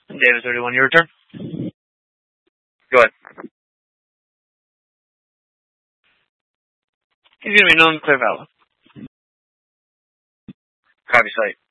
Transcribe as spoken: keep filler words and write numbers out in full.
David thirty-one, your turn. Go ahead. He's going to be known Clear Valley. Copy site.